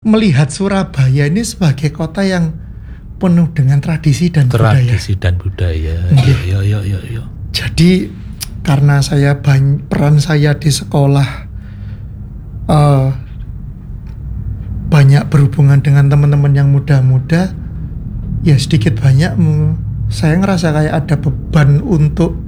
melihat Surabaya ini sebagai kota yang penuh dengan tradisi dan budaya. Iya. Jadi karena peran saya di sekolah banyak berhubungan dengan teman-teman yang muda-muda, ya sedikit banyak saya ngerasa kayak ada beban untuk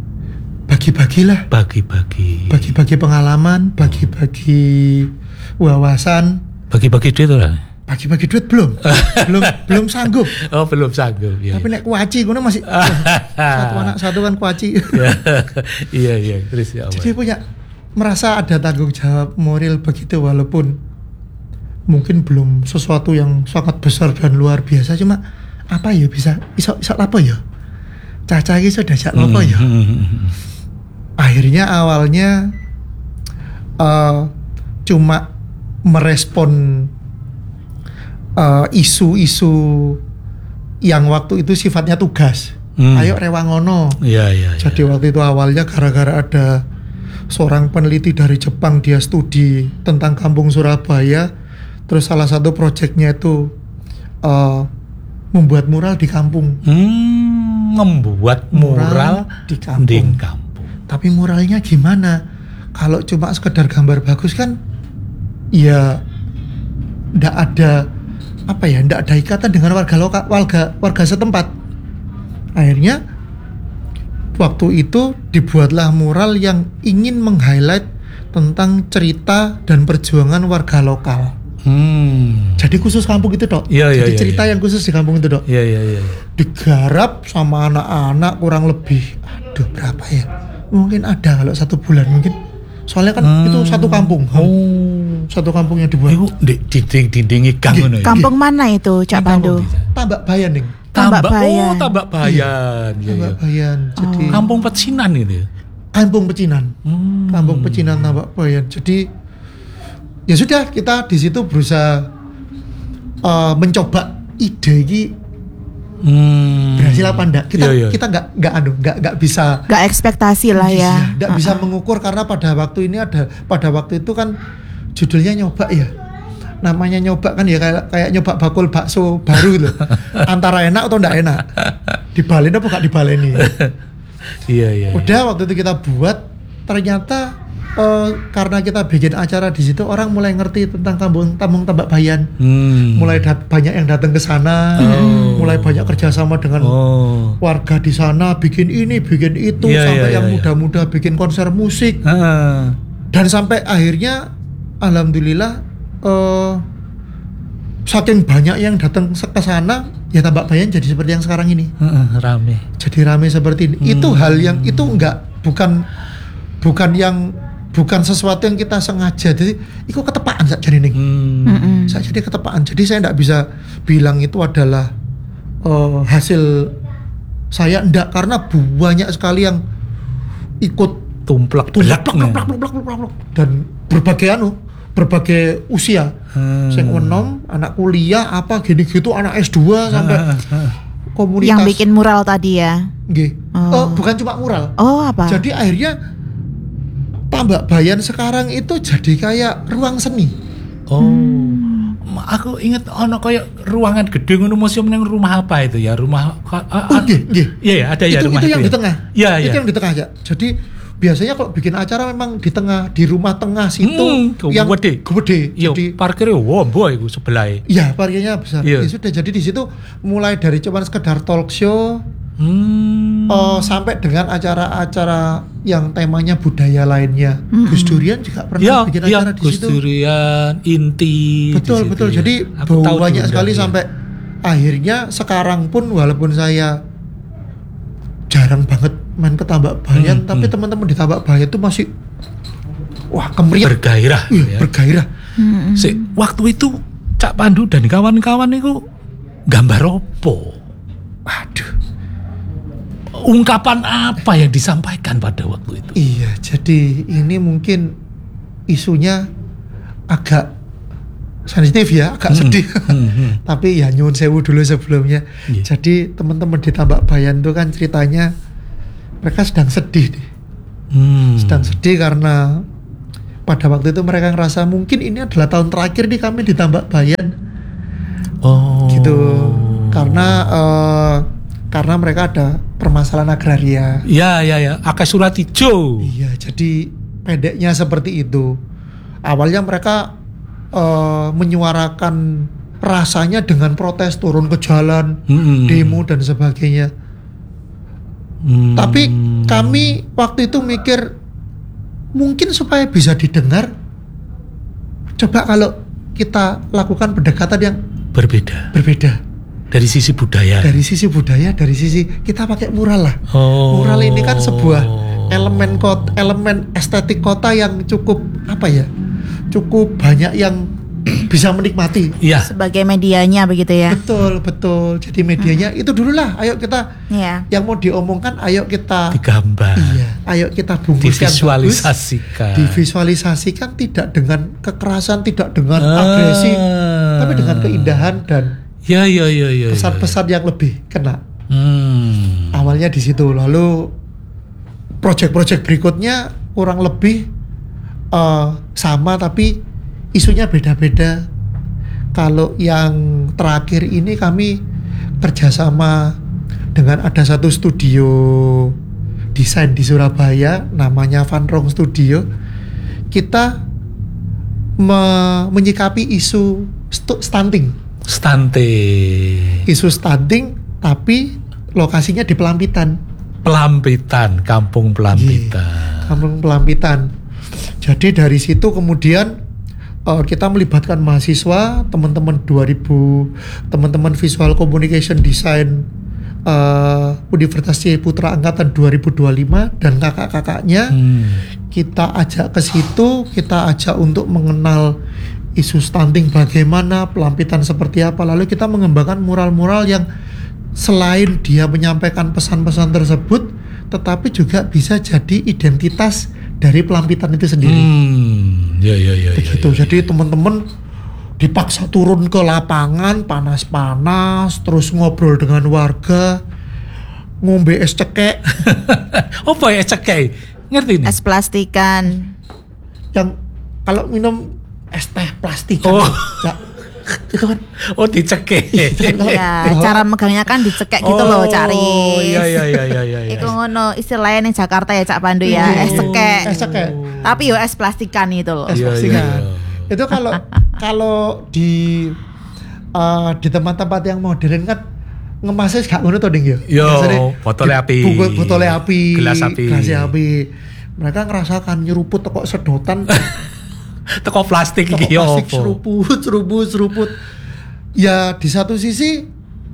bagi-bagi pengalaman, bagi-bagi wawasan, bagi-bagi duit lah. Bagi-bagi duit belum sanggup. Oh, belum sanggup. Ya. Tapi nek kuaci ngono masih satu anak satu kan kuaci. Iya, terus ya. Jadi merasa ada tanggung jawab moral begitu, walaupun mungkin belum sesuatu yang sangat besar dan luar biasa, cuma apa ya bisa apa ya? Caca iki sudah jak apa ya? Akhirnya awalnya cuma merespon isu-isu yang waktu itu sifatnya tugas. Ayo rewangono. Iya. Jadi waktu itu awalnya gara-gara ada seorang peneliti dari Jepang, dia studi tentang kampung Surabaya. Terus salah satu proyeknya itu membuat mural di kampung. Membuat mural di kampung. Tapi muralnya gimana? Kalau cuma sekedar gambar bagus kan, ya ndak ada ikatan dengan warga setempat. Akhirnya waktu itu dibuatlah mural yang ingin meng-highlight tentang cerita dan perjuangan warga lokal. Jadi khusus kampung itu dok. Jadi cerita yang khusus di kampung itu dok. Iya. Digarap sama anak-anak kurang lebih, berapa ya? Mungkin ada kalau 1 bulan mungkin. Soalnya kan itu satu kampung. Satu kampung yang dibuat. Iku dinding gang ngono. Kampung mana itu, Cak Pandu? Tambak Bayan, Ning. Tambak Bayan. Tambak Bayan. Tambak Bayan. Jadi kampung pecinan itu. Kampung pecinan. Kampung pecinan Tambak Bayan. Jadi ya sudah, kita di situ berusaha mencoba ide ini berhasil apa enggak. Kita nggak bisa, nggak ekspektasi lah ya. Nggak bisa mengukur karena pada waktu itu kan judulnya nyoba ya. Namanya nyoba kan ya kayak nyoba bakul bakso baru loh. Antara enak atau enggak enak. Dibaleni apa enggak dibaleni. Iya. Udah waktu itu kita buat, ternyata karena kita bikin acara di situ, orang mulai ngerti tentang kampung Tambak Bayan. Mulai banyak yang datang ke sana, mulai banyak kerjasama dengan warga di sana, bikin ini, bikin itu, sampai yang muda-muda bikin konser musik. Dan sampai akhirnya, alhamdulillah, saking banyak yang datang ke sana, ya Tambak Bayan jadi seperti yang sekarang ini. Rame. Jadi rame seperti ini. Itu hal yang itu bukan sesuatu yang kita sengaja. Jadi itu ketepaan sak jadi ning. Sak jadi ketepaan. Jadi saya tidak bisa bilang itu adalah hasil saya, ndak, karena banyak sekali yang ikut tumplak dan berbagai usia. Sing enom, anak kuliah apa gini gitu, anak S2 sampai komunitas. Yang bikin mural tadi ya. Nggih. Bukan cuma mural. Apa? Jadi akhirnya Tambak Bayan sekarang itu jadi kayak ruang seni. Aku ingat ono kayak ruangan gede ngono, museum nang rumah apa itu ya? Rumah nggih. Iya, ada ya rumah itu yang ya? di tengah. Iya. Itu yang di tengah ya. Jadi biasanya kalau bikin acara memang di tengah, di rumah tengah situ yang gede. Jadi parkirnya wombo iku sebelah. Iya, parkirnya besar. Ya sudah, jadi di situ mulai dari cuman sekedar talk show sampai dengan acara-acara yang temanya budaya lainnya. Gus Durian juga pernah bikin acara di situ. Gus Durian, Inti. Betul. Ya. Jadi banyak sekali sampai akhirnya sekarang pun walaupun saya jarang banget main ke Tambak Bayan, tapi teman-teman di Tambak Bayan itu masih kemeriah, bergairah. Bergairah. Waktu itu Cak Pandu dan kawan-kawan itu gambar opo? Waduh. Ungkapan apa yang disampaikan pada waktu itu? Iya, jadi ini mungkin isunya agak sensitif ya, agak sedih. Tapi ya nyuwun sewu dulu sebelumnya. Jadi teman-teman di Tambak Bayan itu kan ceritanya mereka sedang sedih nih. Sedang sedih karena pada waktu itu mereka ngerasa mungkin ini adalah tahun terakhir nih kami di Tambak Bayan. Oh. Gitu. Karena mereka ada permasalahan agraria. Ya. Akeh surat ijo. Iya, jadi pendeknya seperti itu. Awalnya mereka menyuarakan rasanya dengan protes, turun ke jalan, demo dan sebagainya. Tapi kami waktu itu mikir mungkin supaya bisa didengar, coba kalau kita lakukan pendekatan yang berbeda. Dari sisi budaya. Dari sisi kita pakai mural lah. Oh. Mural ini kan sebuah elemen estetik kota yang cukup cukup banyak yang bisa menikmati. Iya. Sebagai medianya begitu ya. Betul. Jadi medianya itu dulu lah. Ayo kita yang mau diomongkan, ayo kita digambar. Iya. Ayo kita bungkuskan. Divisualisasikan tidak dengan kekerasan, tidak dengan agresi, tapi dengan keindahan dan pesan-pesan yang lebih kena. Awalnya di situ. Lalu proyek-proyek berikutnya kurang lebih sama tapi isunya beda-beda. Kalau yang terakhir ini kami kerjasama dengan ada satu studio desain di Surabaya, namanya Van Rong Studio. Kita menyikapi isu stunting. Isu stunting, tapi lokasinya di Pelampitan. Kampung Pelampitan. Kampung Pelampitan. Jadi dari situ kemudian kita melibatkan mahasiswa, teman-teman Visual Communication Design Universitas Ciputra Angkatan 2025 dan kakak-kakaknya. Kita ajak ke situ, kita ajak untuk mengenal isu stunting bagaimana, Pelampitan seperti apa. Lalu kita mengembangkan mural-mural yang selain dia menyampaikan pesan-pesan tersebut, tetapi juga bisa jadi identitas dari Pelampitan itu sendiri. Begitu. Jadi teman-teman dipaksa turun ke lapangan panas-panas, terus ngobrol dengan warga, ngombe es cekek. Apa ya es cekek? Ngerti nih? Es plastikan. Yang kalau minum es teh plastikan. Itu kan dicekek. Ya, cara megangnya kan dicekek gitu loh, cari. Iya. Iku ngono istilahnya di Jakarta ya Cak Pandu ya, es cekek. Tapi yo es plastikan itu loh. Es plastikan. Itu kalau di tempat-tempat yang modern kan ngemasnya gak ngono to Ding yo. Botolnya api. Botolnya api. Gelas api. Mereka ngerasakan nyeruput teko sedotan. Teko plastik iki yo. Seruput. Ya di satu sisi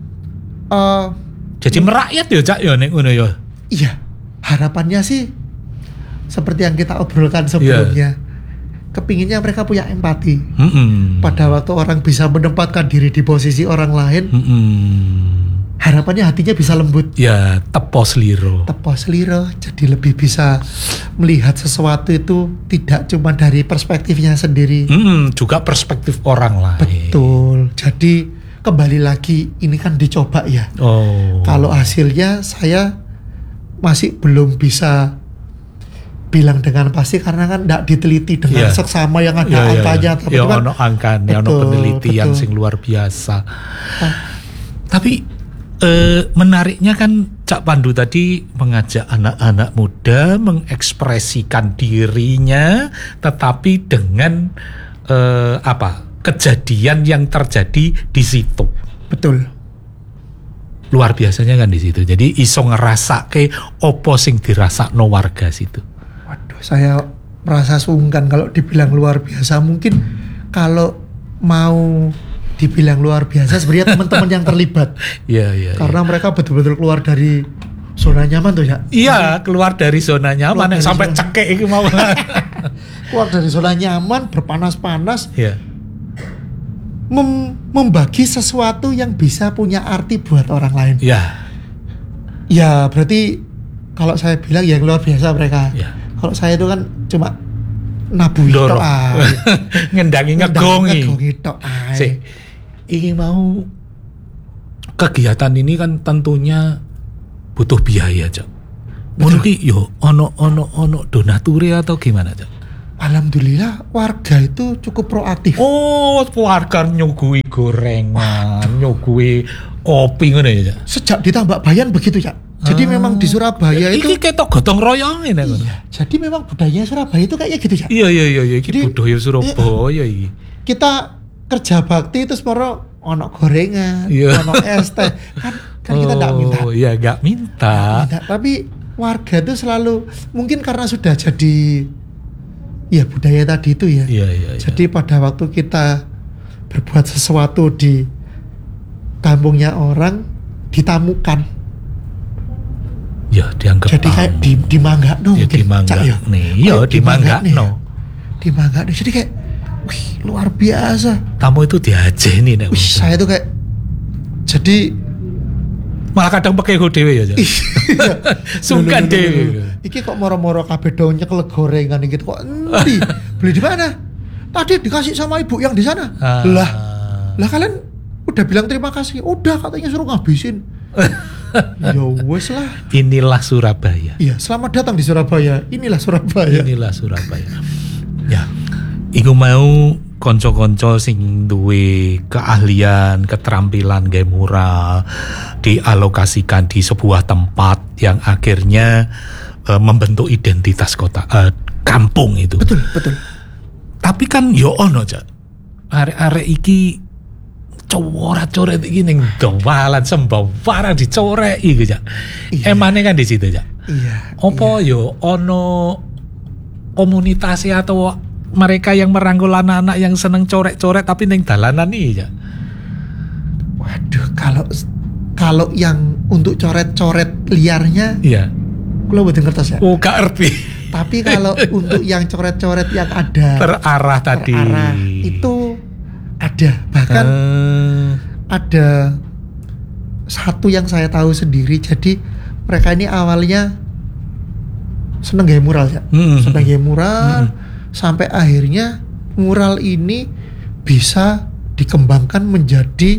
jadi merakyat ya Cak ya nek ngono ya. Iya. Harapannya sih seperti yang kita obrolkan sebelumnya. Kepinginnya mereka punya empati. Pada waktu orang bisa menempatkan diri di posisi orang lain, harapannya hatinya bisa lembut. Ya, tepos liro. Jadi lebih bisa melihat sesuatu itu tidak cuma dari perspektifnya sendiri. Juga perspektif orang lain. Betul. Jadi kembali lagi ini kan dicoba ya. Kalau hasilnya saya masih belum bisa bilang dengan pasti karena kan tidak diteliti dengan seksama yang ada angkanya. Tapi kan ono angkanya, ono penelitian sing luar biasa. Tapi menariknya kan Cak Pandu tadi mengajak anak-anak muda mengekspresikan dirinya, tetapi dengan kejadian yang terjadi di situ. Betul. Luar biasanya kan di situ. Jadi iso ngerasake opo sing dirasakno warga situ. Waduh, saya merasa sungkan kalau dibilang luar biasa. Mungkin kalau mau dibilang luar biasa sebenarnya teman-teman yang terlibat. Iya. Karena mereka betul-betul keluar dari zona nyaman tuh ya. Iya, keluar dari zona nyaman sampai cekek iki mau. Keluar dari zona nyaman, berpanas-panas. Iya. Membagi sesuatu yang bisa punya arti buat orang lain. Iya. Ya, berarti kalau saya bilang yang luar biasa mereka. Iya. Kalau saya itu kan cuma nabuhi tok ae. Ngendangi ngegongi tok ae. Ini mau kegiatan ini kan tentunya butuh biaya, Cak. Ngono ki yo ono donature atau gimana, Cak? alhamdulillah warga itu cukup proaktif. Oh, warga nyugui gorengan, nyugui kopi ngono ya, Cak. Sejak ditambak bayan begitu, Cak. Jadi memang di Surabaya itu iki ketok gotong royong ini. Iya. Jadi memang budaya Surabaya itu kayaknya gitu, Cak. Iya, iki budaya Surabaya iki. Kita kerja bakti terus moro ono gorengan, ono es teh. Kan kita enggak minta. Oh, iya enggak minta. Tapi warga itu selalu mungkin karena sudah jadi ya budaya tadi itu ya. Iya. Jadi pada waktu kita berbuat sesuatu di kampungnya orang ditamukan. Ya dianggap jadi kayak dimanggakno ya, mungkin. Dimanggakno. Iya, dimanggakno. Dimanggakno. Jadi kayak wih, luar biasa. Tamu itu diajeni nek. Wih, saya tuh kayak jadi malah kadang pakai dhewe ya, Cak. Sungkan dhewe. Iki kok moro-moro kabeh do nyekel gorengan iki kok endi? Beli di mana? Tadi dikasih sama ibu yang di sana. Lah kalian udah bilang terima kasih. Udah katanya suruh ngabisin. Ya wes lah. Inilah Surabaya. Iya, selamat datang di Surabaya. Inilah Surabaya. Ya, iku mau konco-konco sing duwe keahlian, keterampilan gawe mural dialokasikan di sebuah tempat yang akhirnya membentuk identitas kota kampung itu. Betul. Tapi kan yo ono, Cak. Arek-arek iki coret-coret iki ning dawalan sembawarang dicoreki iki, Cak. Iya. Emane kan di situ, Cak. Iya. Apa yo ono komunitas atau mereka yang merangkul anak-anak yang seneng coret-coret tapi ning dalanan iki, Cak. Waduh, kalau yang untuk coret-coret liarnya iya. Kula mboten ngertos ya. Oh, gak ngerti. Tapi kalau untuk yang coret-coret yang ada terarah tadi itu ada. Bahkan ada satu yang saya tahu sendiri. Jadi mereka ini awalnya seneng gaya mural ya. Seneng gaya mural sampai akhirnya mural ini bisa dikembangkan menjadi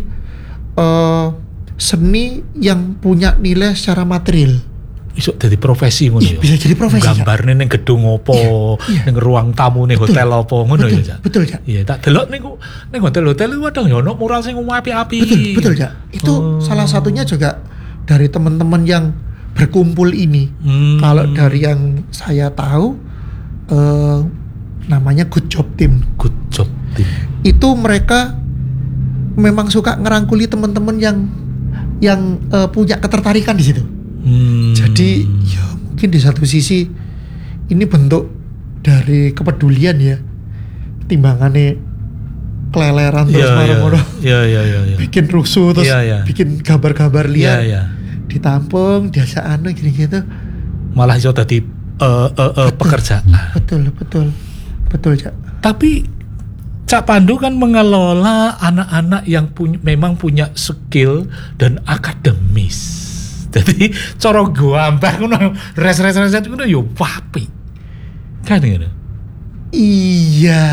seni yang punya nilai secara material. Iso jadi profesi ngono ya. Bisa jadi profesi. Gambarne ning gedung opo, ning ruang tamu ning hotel opo ngono ya, Cak. Betul, Cak. Iya, tak delok niku ning hotel-hotel kadang ya ono mural sing api-api. Betul, Cak. Itu salah satunya juga dari teman-teman yang berkumpul ini. Kalau dari yang saya tahu namanya Good Job Team. Good Job Team. Itu mereka memang suka ngerangkuli teman-teman yang punya ketertarikan di situ. Jadi ya mungkin di satu sisi ini bentuk dari kepedulian ya, timbangannya keleleran terus marah-marah, bikin rusuh terus bikin gambar-gambar liar, ditampung, biasa gini gitu, malah iso tadi pekerjaan. Betul, Cak. Tapi Cak Pandu kan mengelola anak-anak yang memang punya skill dan akademis. Jadi cara gambar ngono res ngono yo papi. Kan ngono. Iya.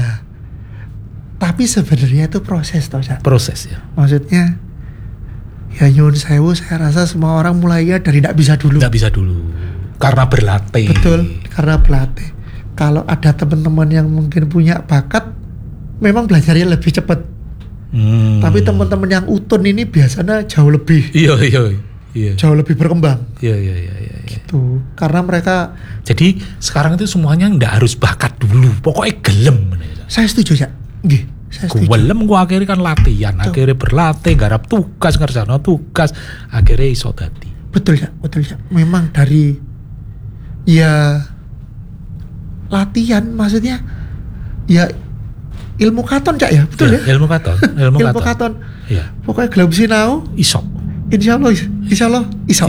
Tapi sebenarnya itu proses toh, Cak. Proses ya. Maksudnya ya nyuwun sewu, saya rasa semua orang mulainya dari tidak bisa dulu. Tidak bisa dulu. Karena berlatih. Betul, karena berlatih. Kalau ada teman-teman yang mungkin punya bakat, memang belajarnya lebih cepat. Tapi teman-teman yang utun ini biasanya jauh lebih. Iya. Jauh lebih berkembang. Iya. Gitu. Karena mereka. Jadi sekarang itu semuanya nggak harus bakat dulu. Pokoknya gelem. Saya setuju, Cak. Nggih, saya setuju. Gelem gua akhirnya kan latihan. Akhirnya berlatih, garap tugas, ngerjain tugas. Akhirnya iso dadi. Betul, Cak. Memang dari ya latihan, maksudnya ya ilmu katon, Cak ya. Betul ya? Ilmu katon. Ilmu katon. Iya. Pokoknya gelem sinau iso. Insya Allah iso.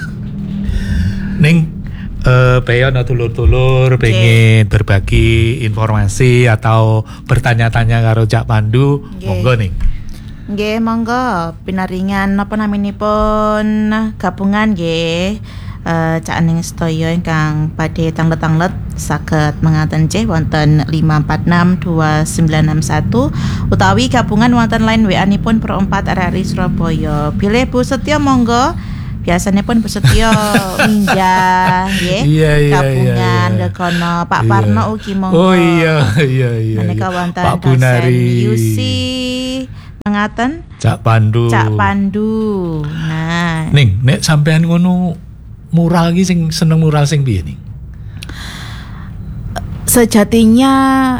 Ning Beyon atau dulur-dulur pengen berbagi informasi atau bertanya-tanya karo Cak Pandu, monggo nih. Nggih, monggo pinaringan napa naminipun gabungan nggih. Cak ning sedaya ingkang badhe tanglet-tanglet saged mengaten nggih wonten 5462961 utawi gabungan wonten line WA-nipun Pro 4 RRI Surabaya. Bilih Bu Setya monggo biasanya pun bersedia minjah nggih. Gabungan kono Pak Parno ugi monggo. Oh iya. Menika wonten Pak Bunari. Yusi mengaten Cak Pandu. Nah, Ning, nek sampean ngono mural iki sing seneng mural sing piye ning? sejatinya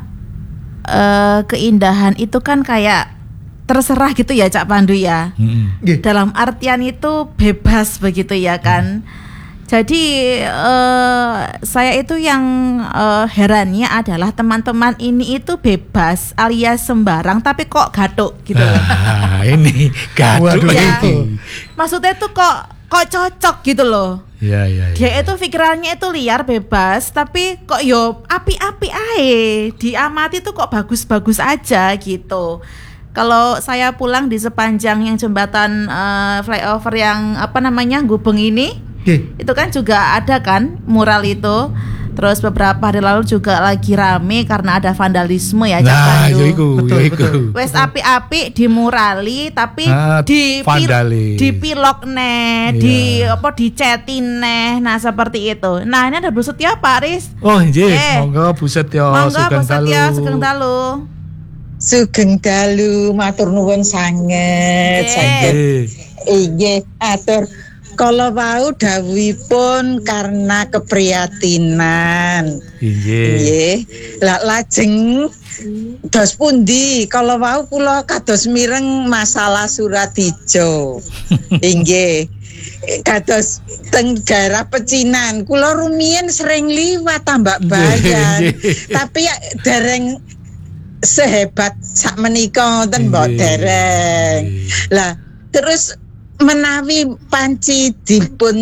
keindahan itu kan kayak terserah gitu ya Cak Pandu ya. Dalam artian itu bebas begitu ya kan. Jadi saya itu yang herannya adalah teman-teman ini itu bebas alias sembarang tapi kok gatuk gitu loh. Ini gatuk ya, itu. Maksudnya tuh kok cocok gitu loh. Iya. Dia itu pikirannya itu liar bebas tapi kok yo api-api ae. Diamati tuh kok bagus-bagus aja gitu. Kalau saya pulang di sepanjang yang jembatan flyover yang Gubeng ini, itu kan juga ada kan mural itu. Terus beberapa hari lalu juga lagi rame karena ada vandalisme ya Cak Pandu. Betul. Wes api-api dimurali tapi dipilok neh, dicetin neh. Nah seperti itu. Nah ini ada Bu Setya Pak Aris. Oh nggih, monggo Bu Setya Sugeng Dalu. Sugeng dalu, matur nuwun sanget. Nggih, atur. Kala wau dawuhipun karena keprihatinan. Nggih. Lajeng dos pundi? Kala wau kula kados mireng masalah Suratijo. Nggih. Kados teng daerah Pecinan, kula rumiyin sering liwat Tambak Bayan. Tapi dereng sehebat sak menika wonten mbok dereng. Lah terus menawi panci dipun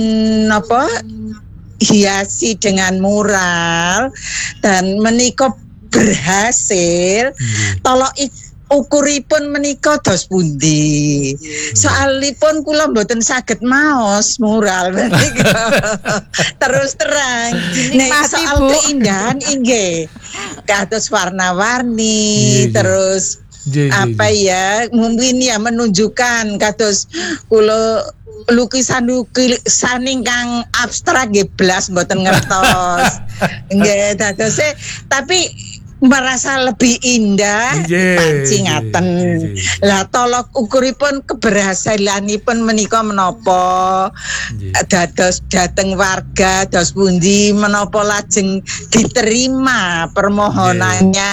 hiasi dengan mural dan menika berhasil, tolok ukuripun menika dos pundi. Soalipun kula mboten saged maos mural menika. Terus terang nek soal keindahan inggih kados warna-warni terus mungkin ya menunjukkan kados kula lukisan ingkang abstrak nggih blas mboten ngertos. Nggih dados tapi merasa lebih indah panci ngaten. Lah tolok ukuripun keberhasilanipun menika menapa dados dhateng warga dos pundi menapa lajeng diterima permohonannya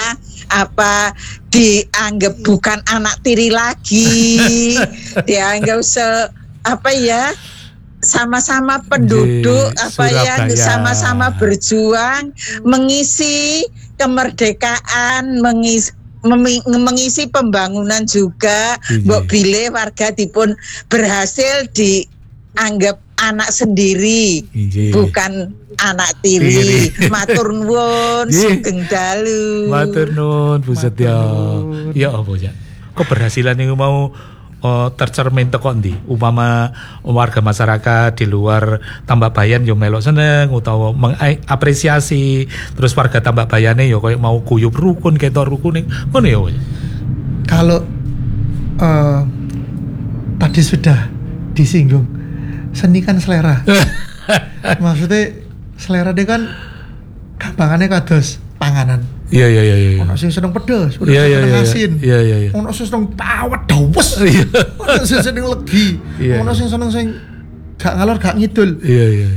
dianggap bukan anak tiri lagi, dianggap sama-sama penduduk sama-sama berjuang mengisi kemerdekaan, mengisi pembangunan juga. Mbok bile warga dipun berhasil dianggap anak sendiri, bukan anak tiri. Matur nuwun, sugeng dalu. Matur nuwun Bu Setya. Ya apa ya? Keberhasilan yang mau tercermin teko ndi? Upama warga masyarakat di luar Tambak Bayan yo melok seneng utawa mengapresiasi, terus warga Tambak Bayane yo koyo mau guyub rukun ketok rukun ngono ya. Kalau tadi sudah disinggung, seni kan selera. Maksudnya selera dia kan gampangannya kados panganan. Iya. Ono sing seneng pedes, ono sing seneng asin. Iya. Ono sing seneng pawet dawes. Ono sing seneng legi. Ono sing seneng sing gak ngalor gak ngidul. Iya.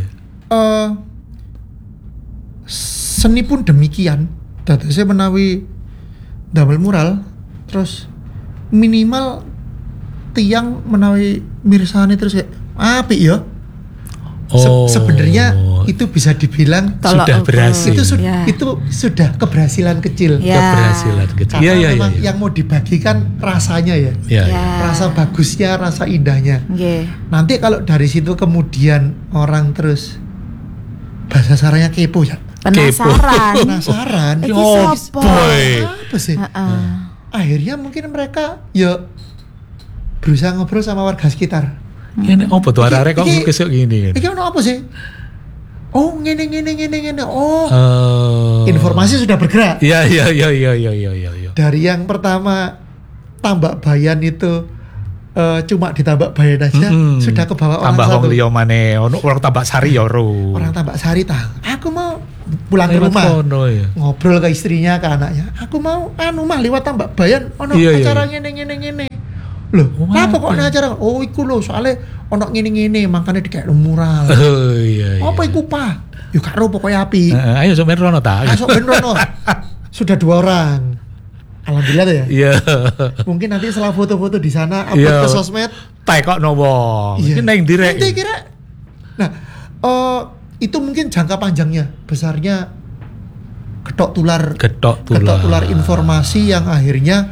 Seni pun demikian. Dadosnya menawi damel mural terus minimal tiang menawi mirsani terus kayak apik ya. Sebenarnya itu bisa dibilang sudah berhasil. Itu sudah keberhasilan kecil. Keberhasilan kecil. Iya. Yang mau dibagikan rasanya ya. Rasa bagusnya, rasa indahnya. Nanti kalau dari situ kemudian orang terus bahasa saranya kepo ya. Penasaran. Apa sih? Akhirnya mungkin mereka ya berusaha ngobrol sama warga sekitar. Ini apa tuh arek kok kesuk gini? Iki ono apa sih? Oh, ngene. Oh. Informasi sudah bergerak. Iya. Dari yang pertama Tambak Bayan itu cuma ditambak bayan aja sudah kebawa orang tambah satu. wong liya maneh ono orang tambak sari ya ro. Orang tambak sari tahu. Aku mau pulang ke rumah. Kono, ya. Ngobrol ke istrinya, ke anaknya. Aku mau mah liwat tambak bayan ono Iya, acara iya. ngene. Loh, apa kok ana acara? Oh, iku lho, soalnya ono ngene-ngene, makanya dikek mural. Oh iya. Apa iku, Pak? Yo karo pokoke api. Ayo sampean rono ta. Masuk ben rono. Sudah 2 orang. Alhamdulillah tuh ya. Iya. Mungkin nanti setelah foto-foto di sana upload Iya. ke sosmed. Tekokno wong. Iya. Iki nang direk. Nanti kira. Nah, itu mungkin jangka panjangnya, besarnya getok tular informasi yang akhirnya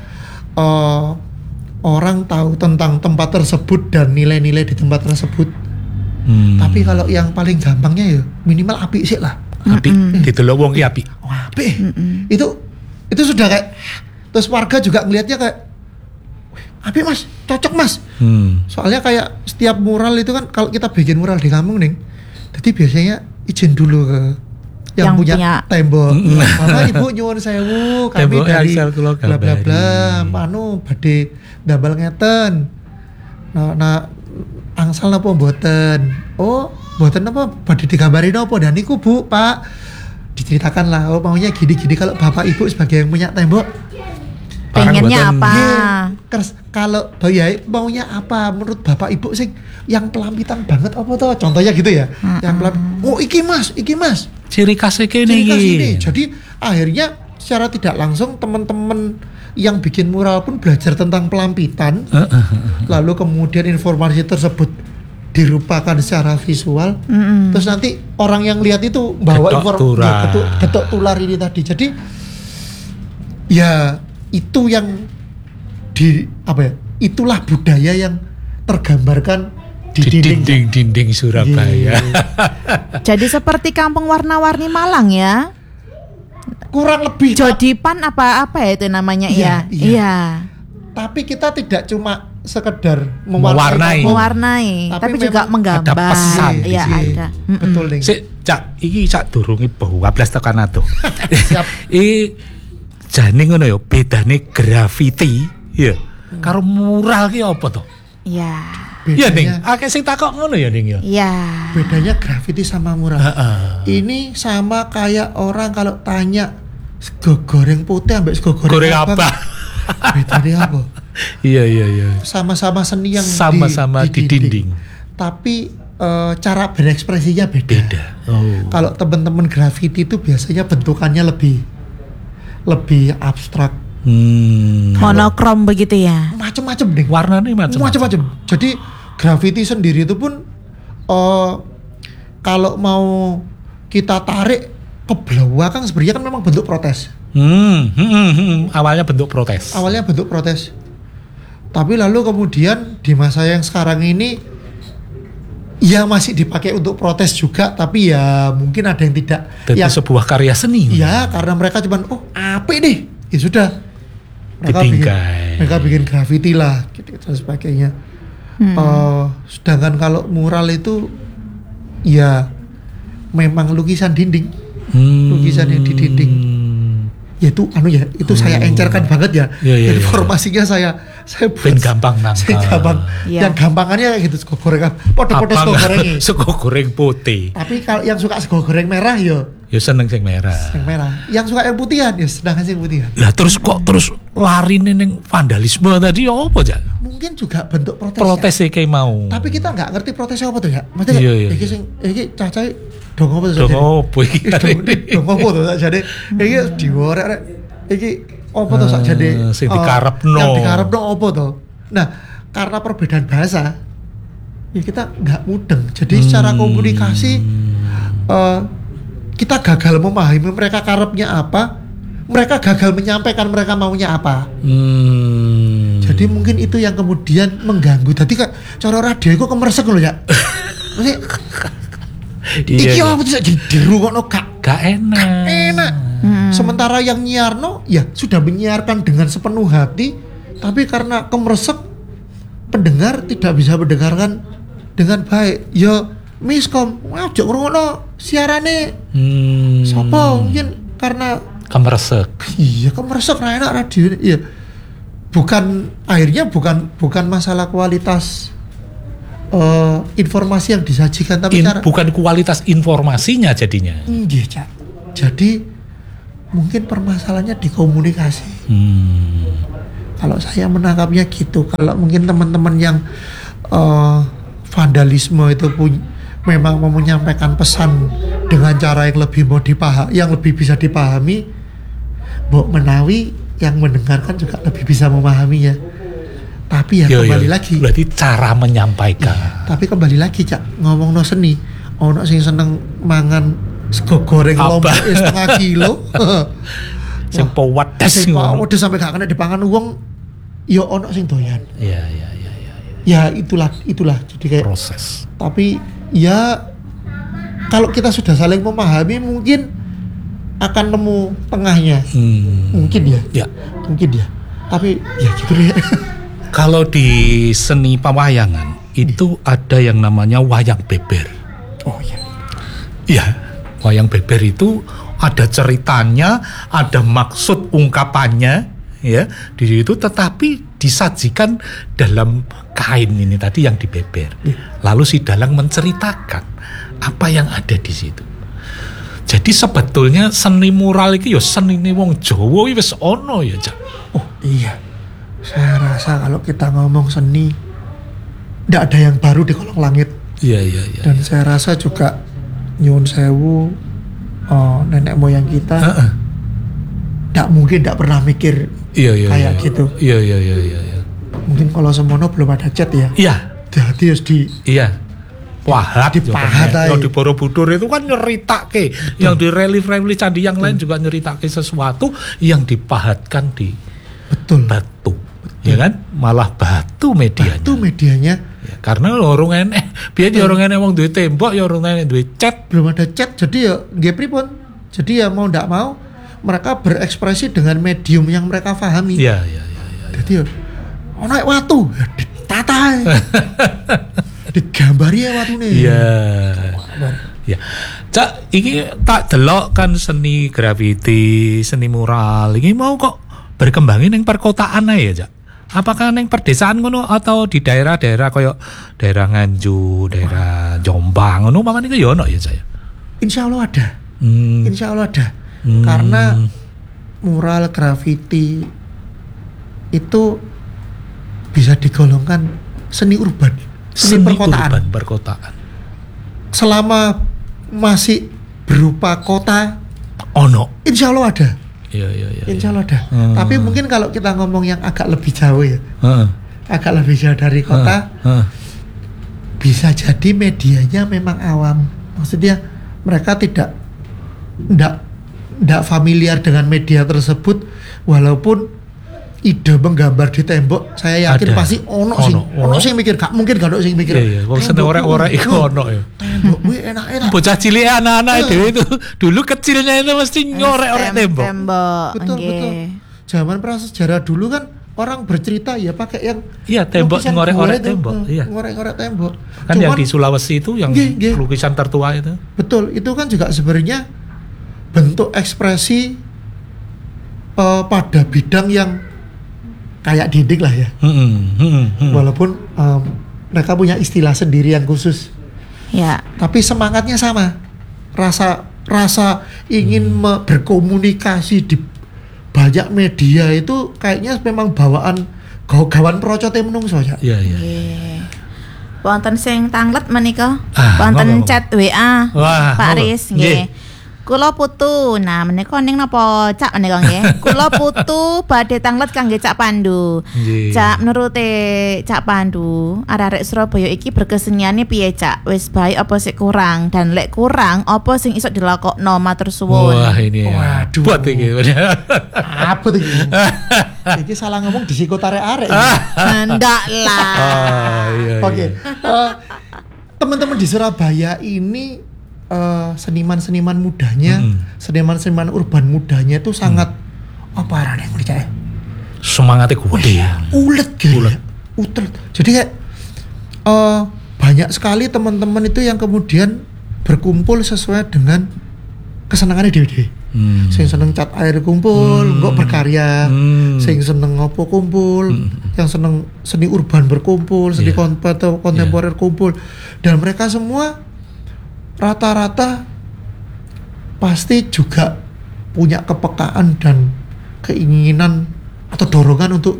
orang tahu tentang tempat tersebut dan nilai-nilai di tempat tersebut. Tapi kalau yang paling gampangnya ya minimal api sih lah. Api didelok wong ki api. Oh, api. Itu sudah kayak, terus warga juga ngelihatnya kayak, api Mas, cocok Mas. Soalnya kayak setiap mural itu kan kalau kita bikin mural di kampung nih, jadi biasanya izin dulu ke yang punya tembok. Bapak Ibu nyuwun sewu, kami Tembok dari Axel kula bla bla bla, gambari. badhe ndambel ngeten. Nah angsal napa mboten? Oh, mboten napa badhe digambari napa? Dan niku Bu, Pak. Diceritakan lah, oh maunya gini-gini kalau Bapak Ibu sebagai yang punya tembok. Pengennya apa? Terus kalau Yai maunya apa menurut Bapak Ibu sih yang pelampitan banget apa toh? Contohnya gitu ya. Yang oh iki Mas. Ciri khasnya kene Ciri khas ini. iki. Jadi akhirnya secara tidak langsung teman-teman yang bikin mural pun belajar tentang pelampitan. Lalu kemudian informasi tersebut dirupakan secara visual. Terus nanti orang yang lihat itu bawa getok tular ini tadi. Jadi ya itu yang itulah budaya yang tergambarkan di dinding Surabaya. Iya. Jadi seperti kampung warna-warni Malang ya. Kurang lebih. Jodipan apa ya itu namanya ya? Iya. Tapi kita tidak cuma sekedar mewarnai, tapi juga menggambar. Ada pesan. Iya, ada. Betul nih. Iki cak durunge bau 12 tekan adoh. Siap. Iki jane ngono ya, bedane graffiti ya karo mural ki apa to? Iya. Iya Ning, akeh sing takok ngono ya Ning ya. Iya. Bedanya graffiti sama mural. Ini sama kayak orang kalau tanya sego goreng putih ambek sego goreng apa? Bedanya apa? Iya. Sama-sama seni yang sama-sama di dinding. Tapi cara berekspresinya beda. Oh. Kalau teman-teman graffiti itu biasanya bentukannya lebih abstrak. Monokrom begitu ya. Macam-macam deh. Warnanya macam-macam. Jadi graffiti sendiri itu pun kalau mau kita tarik ke belakang sebenarnya kan memang bentuk protes. Awalnya bentuk protes. Tapi lalu kemudian di masa yang sekarang ini ya masih dipakai untuk protes juga, tapi ya mungkin ada yang tidak. Tentu sebuah karya seni. Ya karena mereka cuman apik deh, ya sudah. Mereka bikin graffiti lah, gitu dan sebagainya. Sedangkan kalau mural itu ya memang lukisan dinding, lukisan yang di dinding. Ya itu itu saya encerkan banget ya. Informasinya saya ben gampang nangkal. Dan gampangannya kayak gitu, sego goreng podo-podo sego goreng. Sego goreng putih. Tapi kalau yang suka sego goreng merah ya seneng sing merah. Yang suka yang putihan ya sedangkan sing putihan. Lah terus lari ning vandalisme tadi apa aja? Mungkin juga bentuk protes. Protes ya kayak mau. Tapi kita nggak ngerti protesnya apa tuh ya. Maksudnya iki cacai dong apa tuh? Dong apa iki? Dong apa tuh jadi iki diworek iki apa tuh sak jadi sing dikarepno. Yang dikarepno apa tuh? Nah, karena perbedaan bahasa ya kita nggak mudeng. Jadi secara komunikasi kita gagal memahami mereka karepnya apa, mereka gagal menyampaikan mereka maunya apa. Jadi mungkin itu yang kemudian mengganggu. Tadi kak cara radio itu kemersek loh ya. Maksudnya iki apa tuh di rungokno gak enak. Sementara yang nyiarno ya sudah menyiarkan dengan sepenuh hati, tapi karena kemersek pendengar tidak bisa mendengarkan dengan baik. Ya miskom, ojo ngrungokno siarane. Sapa mungkin karena kemersek. Iya, kemersek ra enak radio. Iya. bukan masalah kualitas informasi yang disajikan, tapi bukan kualitas informasinya jadinya. Nggih, Cak. Jadi mungkin permasalahannya di komunikasi. Kalau saya menangkapnya gitu. Kalau mungkin teman-teman yang vandalisme itu memang mau menyampaikan pesan dengan cara yang lebih yang lebih bisa dipahami, Mbok menawi yang mendengarkan juga lebih bisa memahaminya. Tapi ya kembali lagi. Berarti cara menyampaikan. Iya, tapi kembali lagi, Cak, ngomongno seni, ono sing seneng mangan sego goreng lombok setengah kilo. Sing pewedes sampai gak kena dipangan wong, ya ono sing doyan. Iya. Ya itulah jadi kayak proses. Tapi ya kalau kita sudah saling memahami mungkin akan nemu tengahnya. Mungkin ya. Mungkin ya. Tapi ya gitu ya. Kalau di seni pewayangan itu ada yang namanya wayang beber. Oh iya. Iya, wayang beber itu ada ceritanya, ada maksud ungkapannya, ya di situ, tetapi disajikan dalam kain ini tadi yang dibeber. Lalu si dalang menceritakan apa yang ada di situ. Jadi sebetulnya seni mural iki ya senine wong Jawa wis ono ya, Cak. Oh iya. Saya rasa kalau kita ngomong seni ndak ada yang baru di kolong langit. Iya. Dan saya rasa juga nyuwun sewu nenek moyang kita ndak mungkin ndak pernah mikir kayak gitu. Iya. Mungkin kalau semono belum ada cat ya. Iya. Jadi harus Iya. Pahat, dipahat yang di Borobudur itu kan nyeritake, yang di relief-relief candi yang lain juga nyeritake sesuatu yang dipahatkan di batu, ya kan? Malah batu medianya. Ya, karena orang enek, biar orang enek wong duwe tembok, ya orang enek duwe cat, belum ada cat, jadi ya nggih pripun. Jadi ya mau ndak mau mereka berekspresi dengan medium yang mereka pahami. Iya. Jadi ya ono watu, ditata. Digambari ya watune. Iya. Ya. Cak, iki tak delok kan seni graffiti, seni mural. Iki mau kok berkembangin yang perkotaan ae ya, Cak. Apakah neng perdesaan ngono atau di daerah-daerah koyo daerah Nganjuk, daerah Jombang ngono mamane ku ya ono ya, Cak? Insyaallah ada. Insyaallah ada. Karena mural graffiti itu bisa digolongkan seni urban. Seni perkotaan. Selama masih berupa kota, ono. Insya Allah ada. Iya. Insya Allah ada. Tapi mungkin kalau kita ngomong yang agak lebih jauh ya, agak lebih jauh dari kota, bisa jadi medianya memang awam. Maksudnya mereka tidak familiar dengan media tersebut, walaupun ide menggambar di tembok, saya yakin ada. Pasti ono sing mikir, gak mungkin gak ono sing mikir. Iya. Wong seneng ora iku ono ya. Tembok kuwi enak-enak. Bocah cilik anak-anak dhewe itu dulu kecilnya itu mesti ngorek-orek tembok. Betul. Zaman prasejarah dulu kan orang bercerita ya pakai yang tembok ngorek-orek tembok. Iya. Ngorek-ngorek tembok. Kan yang di Sulawesi itu yang lukisan tertua itu. Betul, itu kan juga sebenarnya bentuk ekspresi pada bidang yang kayak dinding lah ya. Walaupun mereka punya istilah sendiri yang khusus. Ya. Tapi semangatnya sama. Rasa ingin berkomunikasi di banyak media itu kayaknya memang bawaan gawan procote menungso ya. Iya. Wonten sing tanglet menika. Wonten chat WA. Pak Riz nggih. Kula putu, nah menika ning napa Cak menika nggih. Kula putu badhe tanglet kangge Cak Pandu. Cak menurute Cak Pandu, arek-arek Surabaya iki berkeseniane piye Cak? Wis baik apa sik kurang? Dan lek kurang apa sing iso dilakokno? Matur suwun. Wah ini. Waduh. Buat iki. Apa iki? Iki salah ngomong disikut arek-arek. Ndak lah. Iya. Oke. Teman-teman di Surabaya ini seniman-seniman mudanya, seniman-seniman urban mudanya itu sangat apa arane percaya? Semangatnya gede. Ulet. Jadi kayak banyak sekali teman-teman itu yang kemudian berkumpul sesuai dengan kesenangannya dewe-dewe. Sing seneng cat air kumpul, kok berkarya. Sing seneng ngopo kumpul, yang seneng seni urban berkumpul, seni kontemporer kumpul. Dan mereka semua rata-rata pasti juga punya kepekaan dan keinginan atau dorongan untuk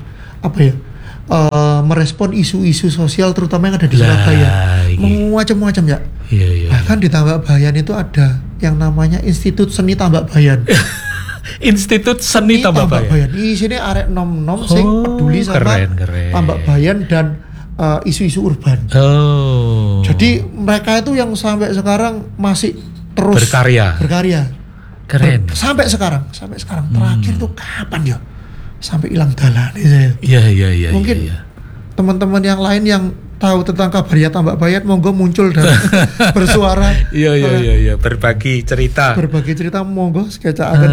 merespon isu-isu sosial terutama yang ada di Surabaya. Macam-macam ya. Iya. Bahkan di Tambak Bayan itu ada yang namanya Institut Seni Tambak Bayan. Institut Seni Tambak Bayan. Di sini arek nom-nom sing peduli sama keren. Tambak Bayan dan isu-isu urban. Jadi mereka itu yang sampai sekarang masih terus berkarya. Keren. Sampai sekarang. Terakhir tuh kapan ya? Sampai hilang dalan saya. Iya. Mungkin teman-teman yang lain yang tahu tentang kabarnya Tambak Bayan monggo muncul dan bersuara. Iya. Berbagi cerita monggo sketsakan.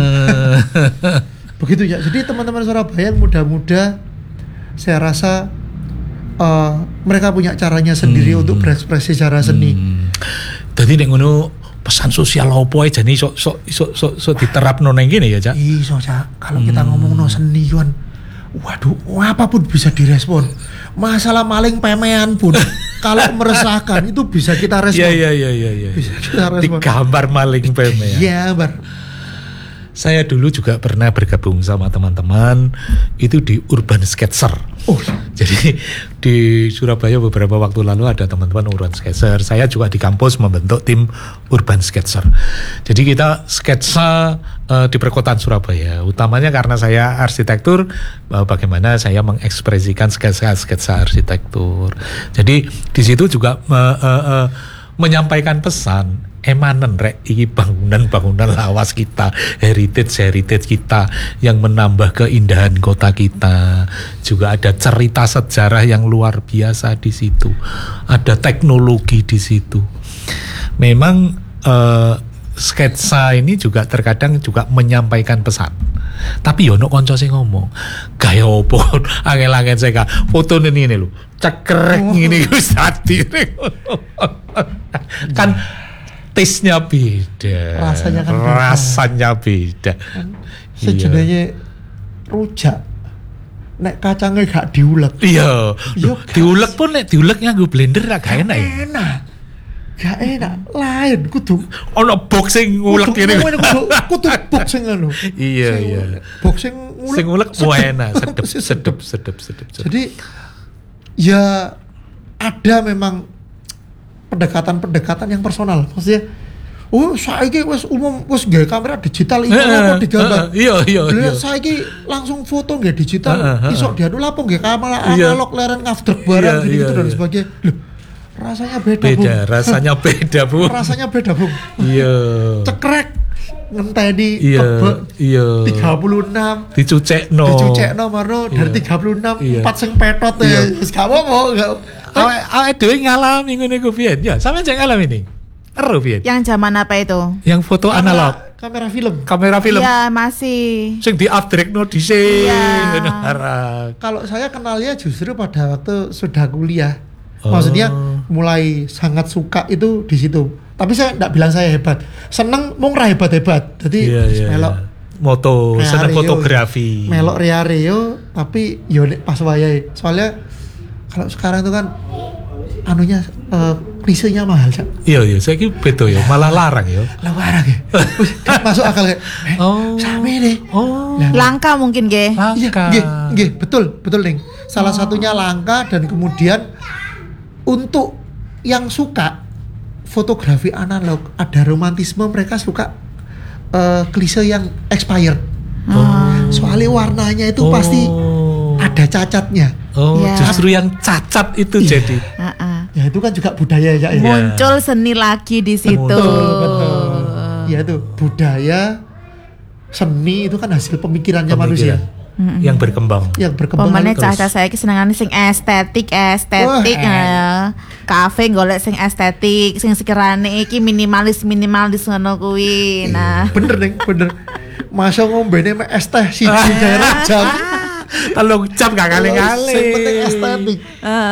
Begitu ya. Jadi teman-teman Surabaya yang muda-muda saya rasa mereka punya caranya sendiri untuk berekspresi secara seni. Jadi nek ngono pesan sosial opo ae jane iso diterapno nang kene ya, Cak. Iso, Cak. Kalau kita ngomongno seni kan waduh, apapun bisa direspon. Masalah maling pemean pun kalau meresahkan itu bisa kita respon. Iya. Bisa kita respon. Digambar maling pemean. Iya, Bar. Saya dulu juga pernah bergabung sama teman-teman itu di Urban Sketcher. Jadi di Surabaya beberapa waktu lalu ada teman-teman Urban Sketcher. Saya juga di kampus membentuk tim Urban Sketcher. Jadi kita sketsa di perkotaan Surabaya. Utamanya karena saya arsitektur, bagaimana saya mengekspresikan sketsa arsitektur. Jadi di situ juga menyampaikan pesan. Emanen rek iki bangunan lawas kita, heritage kita yang menambah keindahan kota kita. Juga ada cerita sejarah yang luar biasa di situ. Ada teknologi di situ. Memang sketsa ini juga terkadang juga menyampaikan pesan. Tapi yo ono kanca sing ngomong, "Gaya opo angel-angel saya foto ini lho. Cekrek ngene wis dadi." Kan taste-nya beda. Rasanya beda. Sejenenge rujak. Nek kacangnya gak diulek. Iya. Diulek pun nek diulek nganggo blender gak enak. Gak enak. Lain kudu ono box sing ngulek kene. Kudu box sing ngono. Iya. Box sing ngulek enak, sedep. Jadi ya ada memang pendekatan yang personal. Maksudnya saiki wis umum wis nggawe kamera digital iki apa digambar. Iya. Saiki langsung foto nggih digital, iso diadu lapo nggih kamera analog leren ngafdrek barang gitu dan sebagainya. Loh, rasanya beda, Bu. Rasanya beda, Bu. Iya. Cekrek ngenteni kebek 36 dicucekno marno dari 36 4 sing petot ya wis gak apa-apa. Awake dhewe ngalami ngene ku pian ya. Sampeyan jek ngalami ini. Ero pian. Yang zaman apa itu? Yang foto analog. Kamera film. Iya, masih. Sing di-upgrade no dhisik. Kalau saya kenalnya justru pada waktu sudah kuliah. Maksudnya mulai sangat suka itu di situ. Tapi saya enggak bilang saya hebat. Seneng mung ra hebat-hebat. Jadi melok moto, seneng fotografi. Melok rea-reo tapi yo pas wayahe. Soalnya kalau sekarang itu kan anunya klisenya mahal, Cak. Iya, saiki beda ya, malah larang ya. Larang ya. Masuk akal kayak sami deh. Langka mungkin nggih. Nggih, betul Ning. Salah satunya langka dan kemudian untuk yang suka fotografi analog, ada romantisme, mereka suka klise yang expired. Soalnya warnanya itu pasti ada cacatnya. Justru yang cacat itu jadi. Ya itu kan juga budaya ya. Muncul seni lagi di situ. Betul. Ya itu budaya seni itu kan hasil pemikirannya manusia. Yang berkembang. Pemane caca saya kesenangan sing estetik. Kafe golek sing estetik, sing sekirane iki minimalis ngono kuwi. Nah. Bener. Masa ngombene mek es teh siji daerah jam. Telung jam gak kali-kali. Yang penting estetik.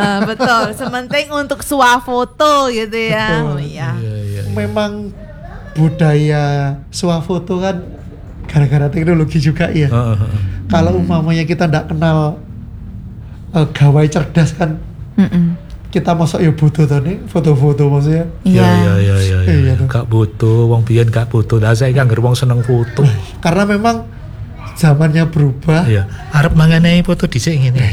Betul. Sementing untuk suafoto gitu ya. Betul. Iya. Memang budaya swafoto kan gara-gara teknologi juga ya. Kalau umpamanya kita ndak kenal gawai cerdas kan, kita masuk ya butuh tuh nih foto-foto maksudnya. Iya. Gak butuh, wong biyen gak butuh. Lah saya kan wong seneng foto. Karena memang zamannya berubah. Iya. Arep mangane foto dhisik ngene.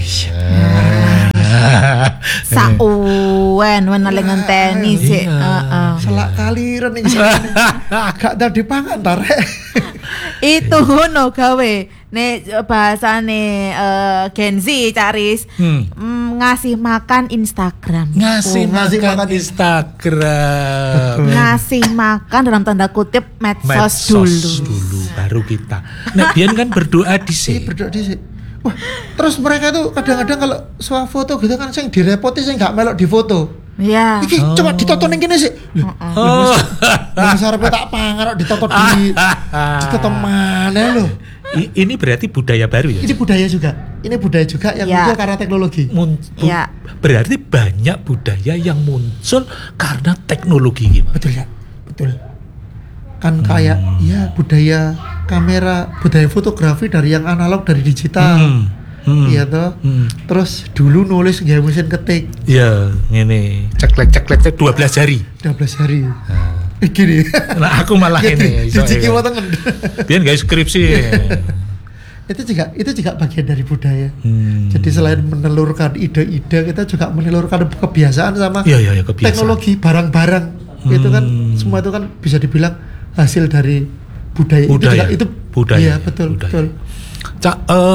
Sauen wenale ngenteni sik. Selak kali ren iki. Gak tadi pangan tarek. Itu ngono gawe nek bahasane Gen Z Caris ngasih makan Instagram. Ngasih makan Instagram. Ngasih makan dalam tanda kutip medsos dulu baru kita. Nah, biyen kan berdoa dhisik. Berdoa dhisik. Wah, terus mereka tuh kadang-kadang kalau swafoto gitu kan sing direpoti sing gak melok difoto. Iya. Iki coba ditonton ning kene sik. Wis arepe tak pangan kok ditonton ditonton mana lho. Ini berarti budaya baru ya? Ini budaya juga. Ini budaya juga yang muncul karena teknologi. Berarti banyak budaya yang muncul karena teknologi gimana? Betul ya. Betul. Kan kayak ya budaya kamera, budaya fotografi dari yang analog dari digital. Iya toh. Terus dulu nulis nggak mesin ketik. Iya, ngene. Ceklek 12 jari. 12 jari. Gini. Nah, aku malah ini. Diciki watengen. Biar guys skripsi. itu juga bagian dari budaya. Jadi selain menelurkan ide-ide, kita juga menelurkan kebiasaan sama kebiasaan. Teknologi barang-barang. Itu kan semua itu kan bisa dibilang hasil dari budaya. Itu budaya. Iya, betul. Cak,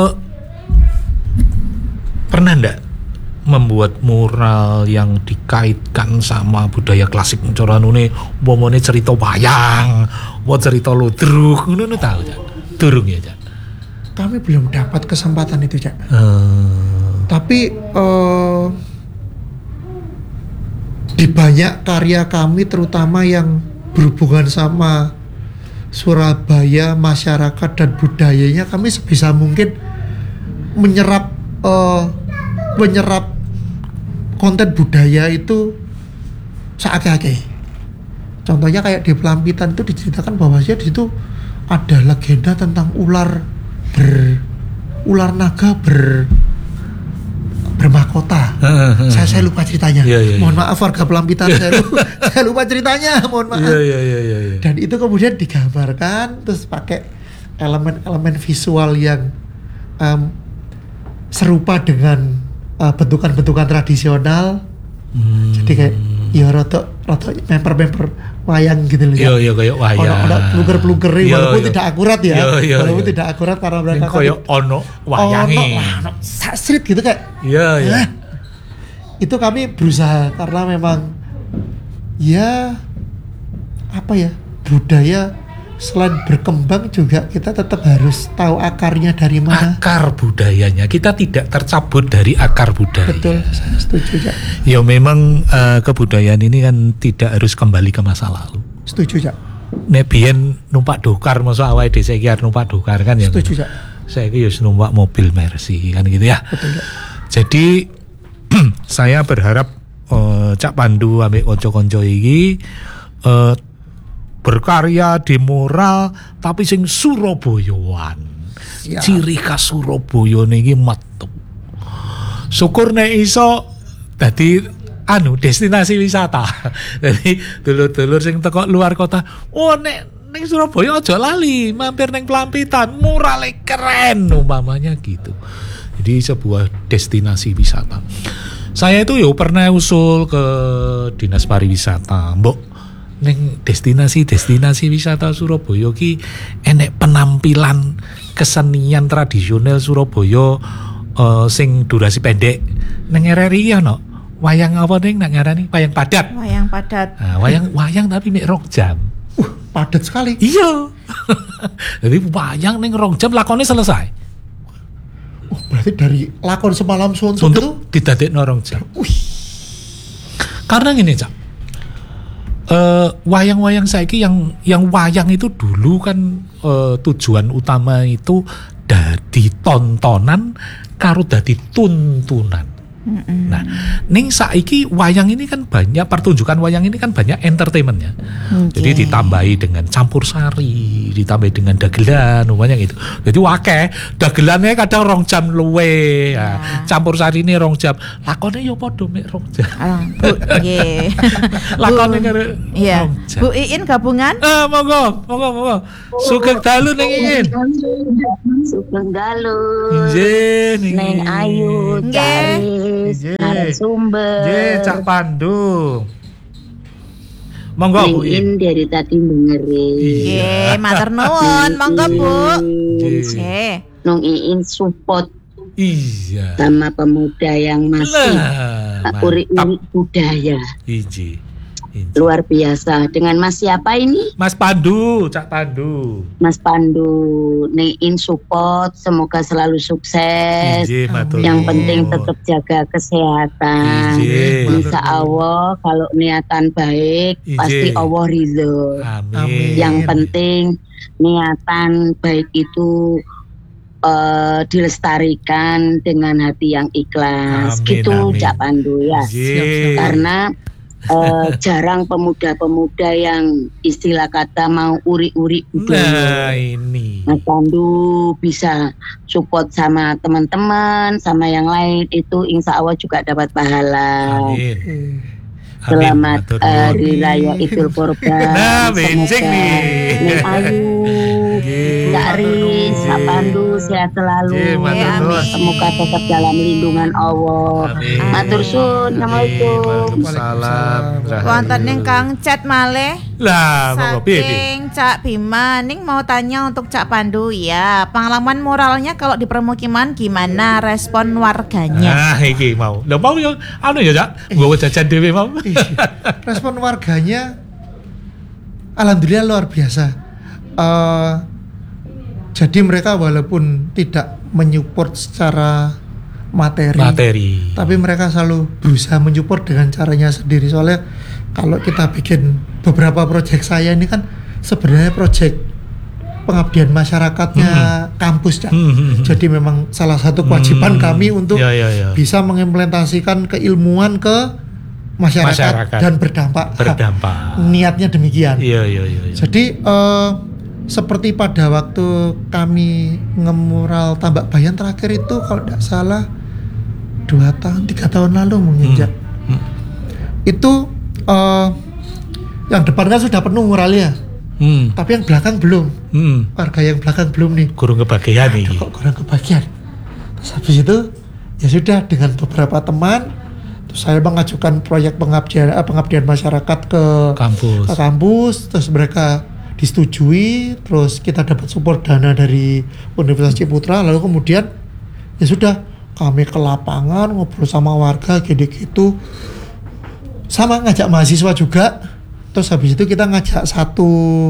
pernah ndak membuat mural yang dikaitkan sama budaya klasik coranune umpamane cerita wayang, cerita ludruk, ngono tahu Cak? Durung ya, Cak? Kami belum dapat kesempatan itu, Cak. Tapi di banyak karya kami terutama yang berhubungan sama Surabaya, masyarakat dan budayanya, kami sebisa mungkin menyerap konten budaya itu seake-ake. Contohnya kayak di Pelampitan itu diceritakan bahwa di situ ada legenda tentang ular naga bermahkota. Saya lupa ceritanya. Mohon maaf warga Pelampitan, saya lupa ceritanya. Mohon maaf. Dan itu kemudian digambarkan terus pakai elemen-elemen visual yang serupa dengan bentukan-bentukan tradisional. Jadi kayak ya rada memper wayang gitu loh. Iya kayak wayang. Ono pluger-pluger walaupun tidak akurat ya. Walaupun tidak akurat karena mereka kayak ono wayangi. Ono street gitu kayak. Iya. Itu kami berusaha karena memang ya apa ya, budaya selain berkembang juga kita tetap harus tahu akarnya dari mana. Akar budayanya, kita tidak tercabut dari akar budaya. Betul, saya setuju ya. Ya memang kebudayaan ini kan tidak harus kembali ke masa lalu. Setuju ya. Nek biyen numpak dokar, masa awake dhewe saiki arep numpak dokar kan ya. Setuju ya. Saiki ya numpak mobil Mercy kan gitu ya. Betul ya. Jadi saya berharap Cak Pandu ambek kanca-kanca iki berkarya di mural tapi sing Surabayaan. Ya. Ciri khas Surabaya niki metu. Syukur nek iso dadi destinasi wisata. Jadi dulur-dulur sing teko luar kota, nek ning Surabaya aja lali mampir ning Pelampitan, murale keren umpamanya gitu. Jadi sebuah destinasi wisata. Saya itu pernah usul ke Dinas Pariwisata, mbok ning destinasi wisata Surabaya ki enek penampilan kesenian tradisional Surabaya sing durasi pendek. Ning RRI ya no. Wayang apa ning nak ngarani? Wayang padat. Wayang padat. Nah, wayang tapi mek 2 jam. Padat sekali. Iya. Jadi wayang ning 2 jam lakonnya selesai. Berarti dari lakon semalam suntuk itu didadekno 2 jam. Karena gini, Cak. Wayang-wayang saiki yang wayang itu dulu kan tujuan utama itu dadi tontonan karo dadi tuntunan. Nah, Ning saiki wayang ini kan banyak, pertunjukan wayang ini kan banyak entertainmentnya. Jadi ditambahi dengan campur sari, ditambahi dengan dagelan, umpamanya gitu. Jadi wakeh dagelannya kadang 2 jam luwe, campur sari ini 2 jam. Lakone yo padha mek 2 jam. Bu, nggih. Lakone karo Iya. 2 jam. Bu Iin gabungan? Monggo. Sugeng dalu ning Iin. Sugeng dalu. Nggih, ning Neng Ayu, Caris, Nggih. narasumber. Nggih, Cak Pandu. Monggo Bu Iin. Neng dari tadi dengerin. Nggih, matur nuwun. Monggo, Bu. Nggih. Nong Iin support Iya. sama pemuda yang masih uri-uri budaya. Iji. Luar biasa. Dengan Mas siapa ini? Mas Pandu, Cak Pandu. Mas Pandu. Neng Iin support, semoga selalu sukses. Iji, matur Yang nuwun. penting tetap jaga kesehatan. Iji. Insya Allah kalau niatan baik Iji. pasti Allah ridho. Amin. Yang penting niatan baik itu dilestarikan dengan hati yang ikhlas. Amin, Gitu amin. Cak Pandu ya. Iji. Karena jarang pemuda-pemuda yang istilah kata mau uri-uri Nah, budaya. ini. Mas Pandu bisa support sama teman-teman, sama yang lain itu insya Allah juga dapat pahala. Amin. Selamat Matur nuwun. Hari Raya Idul Kurban. Nah, benjing nih. Neng Ayu, Nggih. Kak Riz, Kak Pandu sehat selalu. Nggih, matur nuwun. Semoga tetap dalam lindungan Allah. Amin. Matur suwun. Assalamualaikum. Waalaikumsalam. Wonten ingkang chat malih Lah, monggo piye? saking Cak Bima. Ning mau tanya untuk Cak Pandu ya. Pengalaman moralnya kalau di permukiman gimana respon warganya? Nah, iki mau. Lah mau yo anu ya, Cak. Nggawa jajan dhewe mau. Respon warganya alhamdulillah luar biasa. Jadi mereka walaupun tidak menyupport secara materi, tapi mereka selalu berusaha menyupport dengan caranya sendiri. Soalnya kalau kita bikin beberapa proyek saya ini kan sebenarnya proyek pengabdian masyarakatnya kampus, Cak. Jadi memang salah satu kewajiban kami untuk bisa mengimplementasikan keilmuan ke masyarakat dan berdampak. Niatnya demikian. Iya. Jadi seperti pada waktu kami ngemural Tambak Bayan terakhir itu kalau tidak salah 3 tahun lalu mungkin, Cak. Itu yang depan kan sudah penuh muralnya. Tapi yang belakang belum. Warga yang belakang belum nih. Kurang kebagian nih. Kok kurang kebagian. Terus habis itu ya sudah dengan beberapa teman terus saya mengajukan proyek pengabdian masyarakat ke kampus, terus mereka disetujui, terus kita dapat support dana dari Universitas Ciputra, lalu kemudian ya sudah kami ke lapangan ngobrol sama warga gitu-gitu, sama ngajak mahasiswa juga. Terus habis itu kita ngajak satu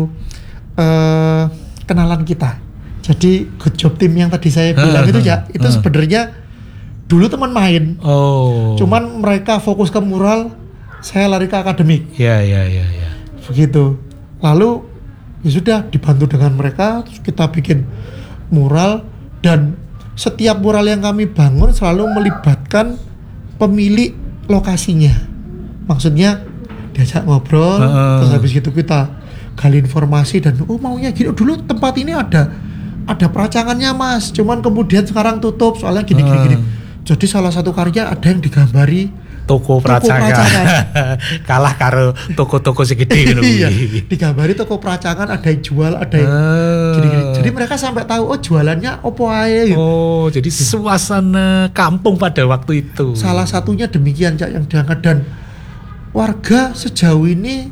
kenalan kita. Jadi good job team yang tadi saya bilang itu ya, itu sebenarnya dulu teman main. Cuman mereka fokus ke mural, saya lari ke akademik. Iya. Begitu. Lalu ya sudah dibantu dengan mereka, terus kita bikin mural, dan setiap mural yang kami bangun selalu melibatkan pemilik lokasinya. Maksudnya diajak ngobrol, terus habis gitu kita gali informasi dan maunya gitu. Dulu tempat ini ada peracangannya, Mas, cuman kemudian sekarang tutup soalnya gini. Jadi salah satu karya ada yang digambari toko peracangan. Kalah karo toko-toko segede gitu. Iya, digambari toko peracangan, ada yang jual, ada yang gini-gini. Jadi mereka sampai tahu jualannya opo ae gitu. Jadi suasana kampung pada waktu itu. Salah satunya demikian, Cak, yang diangkat. Dan warga sejauh ini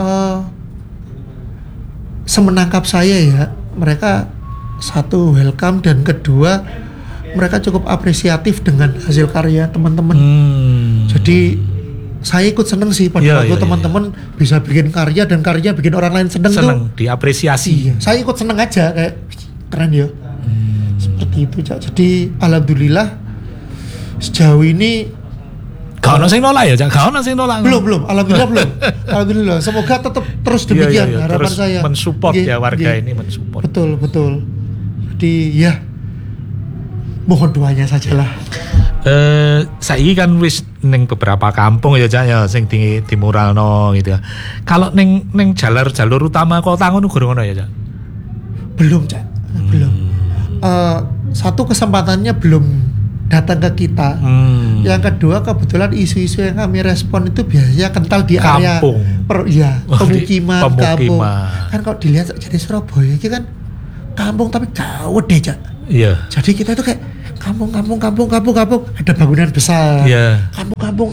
semenangkap saya ya, mereka satu welcome, dan kedua mereka cukup apresiatif dengan hasil karya teman-teman. Jadi saya ikut seneng sih pada waktu teman-teman bisa bikin karya dan karyanya bikin orang lain seneng tuh. Diapresiasi. Iya, saya ikut seneng aja, kayak keren ya. Seperti itu, Cak. Jadi alhamdulillah sejauh ini Kau nasi nolak ya, Kau nasi nolak. Belum, alhamdulillah belum. Alhamdulillah, semoga tetap terus demikian harapan terus saya. Mensupport ya warga ini mensupport. Betul. Jadi ya mohon doanya sajalah. Saiki kan wis ning beberapa kampung ya Cak ya sing di muralno gitu ya. Kalau ning jalur utama kota ngono gurung ono ya Cak? Belum Cak, belum. Satu kesempatannya belum datang ke kita. Yang kedua kebetulan isu-isu yang kami respon itu biasanya kental di area pemukiman, kampung. Kan kalau dilihat jadi Surabaya itu kan kampung tapi gawede Cak. Iya. Jadi kita itu kayak kampung ada bangunan besar. Iya. Kampung.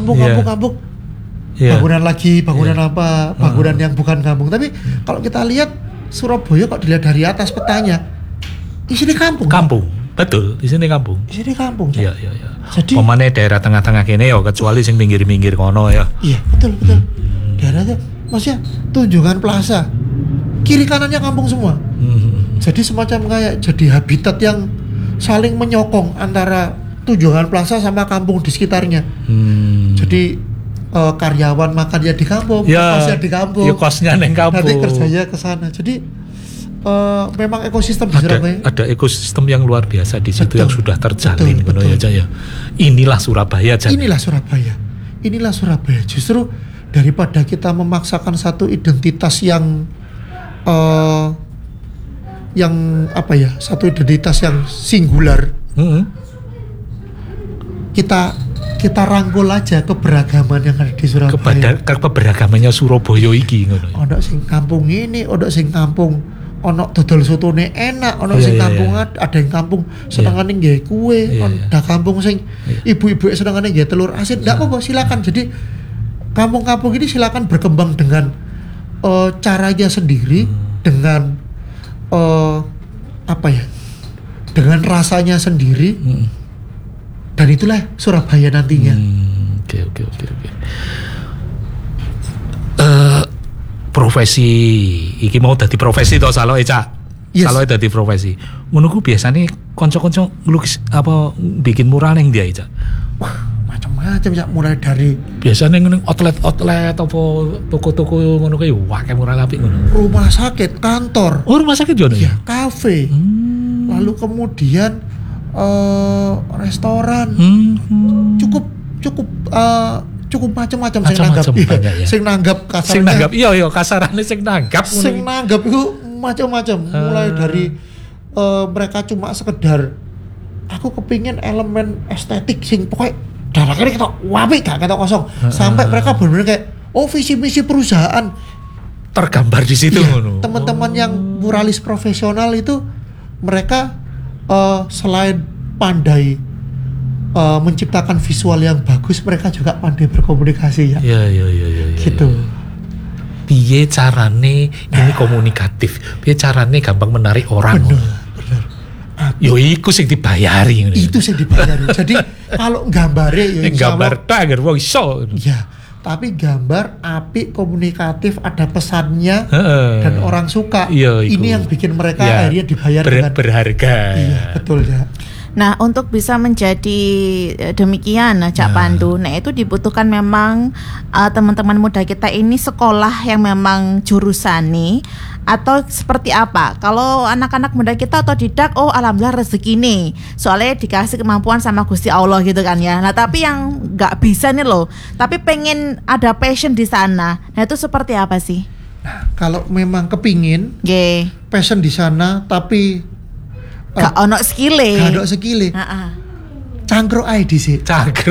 Iya. Bangunan apa? Bangunan yang bukan kampung. Tapi kalau kita lihat Surabaya kok dilihat dari atas petanya, isinya kampung. Kampung. Betul, di sini kampung. Isinya kampung. Iya. Jadi pemane daerah tengah-tengah kene ya kecuali sing pinggir-pinggir kono ya. Iya, betul. Daerahnya maksudnya Tunjungan Plaza. Kiri kanannya kampung semua. Jadi semacam kayak jadi habitat yang saling menyokong antara Tunjungan Plaza sama kampung di sekitarnya. Jadi karyawan makannya di kampung, kosnya di kampung. Ya kosnya neng kampung. Nanti kerjanya ke sana. Jadi memang ekosistem di Surabaya. Ada ekosistem yang luar biasa di situ yang sudah terjalin betul. ya. Inilah Surabaya Jan. Inilah Surabaya. Justru daripada kita memaksakan satu identitas yang satu identitas yang singular. Kita rangkul aja keberagaman yang ada di Surabaya. Keberagamannya Surabaya iki ngono. Ono sing kampung ini, ono sing kampung ono dodol sotone enak, ono sing kampung ada yang kampung senengane nggih kue, ada kampung sing ibu-ibu senengane nggih telur asin. Ndak apa-apa, silakan. Jadi kampung-kampung ini silakan berkembang dengan caranya sendiri, dengan dengan rasanya sendiri. Dan itulah Surabaya nantinya. Oke. Profesi iki mau dadi profesi to saloke Cak. Yes. Saloke dadi profesi. Ngono ku biasane kanca-kanca ngelukis apa bikin mural ning dia Cak. Wah, macam-macam Cak, mulai dari biasane ngene outlet apa toko-toko ngono kuwi wae mural apik ngono. Rumah sakit, kantor. Oh, rumah sakit juga ya? Kafe. Lalu kemudian restoran. Cukup macam-macam sing nanggap kasarnya. Iya kasarane sing nanggap itu macam-macam. Mulai dari mereka cuma sekedar aku kepingin elemen estetik sing pokoknya daraknya kita wapik gak kita kosong. Sampai mereka benar-benar kayak visi misi perusahaan tergambar di situ. Teman-teman yang muralis profesional itu mereka selain pandai menciptakan visual yang bagus, mereka juga pandai berkomunikasi ya. Iya. Gitu. Piye carane ini komunikatif? Piye carane gampang menarik orang? Bener. Yo iku sing dibayari. Itu sing dibayari. Jadi kalau gambare yo gambar tak agar wong iso. Iya. Tapi gambar apik, komunikatif, ada pesannya dan orang suka. Ini yang bikin mereka akhirnya dibayar dengan berharga. Iya, betul ya. Nah, untuk bisa menjadi demikian Cak Pandu, itu dibutuhkan memang teman-teman muda kita ini sekolah yang memang jurusan nih atau seperti apa? Kalau anak-anak muda kita otodidak, alhamdulillah rezeki nih, soalnya dikasih kemampuan sama Gusti Allah gitu kan ya. Nah, tapi yang nggak bisa nih loh, tapi pengen ada passion di sana. Nah, itu seperti apa sih? Nah, kalau memang kepingin passion di sana, tapi gak ono skile. Cangkruk ae dhisik.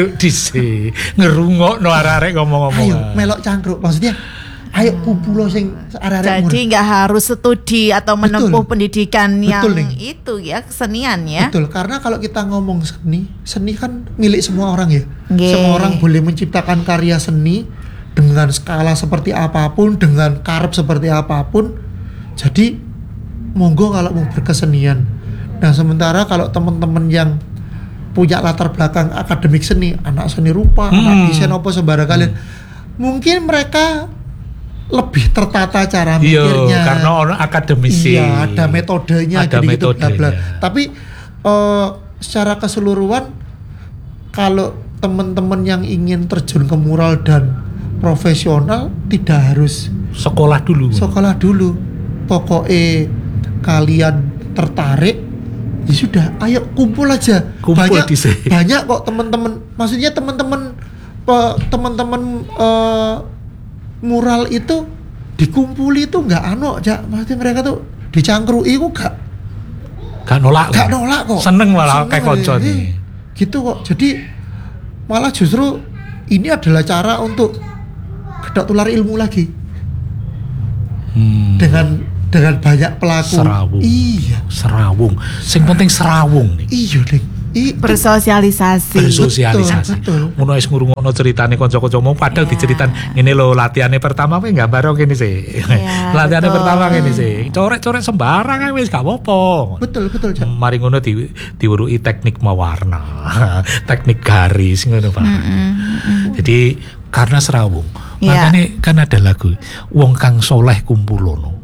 Ngerungokno arek-arek ngomong-ngomong. Ayo melok cangkruk. Maksudnya ayo kumpul sing arek-arek. Jadi enggak harus studi atau menempuh pendidikan yang itu ya, kesenian ya. Betul, karena kalau kita ngomong seni kan milik semua orang ya. Semua orang boleh menciptakan karya seni dengan skala seperti apapun, dengan karep seperti apapun. Jadi monggo kalau mau berkesenian. Nah, sementara kalau teman-teman yang punya latar belakang akademik seni, anak seni rupa, anak desain apa sembarang kalian, mungkin mereka lebih tertata cara mikirnya. Karena orang akademisi. Iya, ada metodenya, gitu bla bla. Tapi secara keseluruhan, kalau teman-teman yang ingin terjun ke mural dan profesional tidak harus sekolah dulu. Pokoknya kalian tertarik, Ya sudah, ayo kumpul aja. Kumpul di sini. Banyak kok teman-teman. Maksudnya teman-teman mural itu dikumpuli itu nggak maksudnya mereka tuh dicangkrui kok gak nolak kok. Seneng malah kayak konco nih. Gitu kok. Jadi malah justru ini adalah cara untuk kedok tular ilmu lagi. Dengan banyak pelaku. Serawung. Iya. Serawung. Sing penting serawung nih. Iya, Ding. Bersosialisasi. Betul. Ngono wis ngurungokno ceritane kanca-kancamu padahal diceritan ngene lho latihane pertama kowe gambar kene sih. Latihane pertama kene sih. Corek-corek sembarang wis gak apa-apa. Betul, Cak. Mari ngono diuruki teknik mewarna, teknik garis ngono Pak. Jadi karena serawung. Makanya kan ada lagu wong kang soleh kumpulono.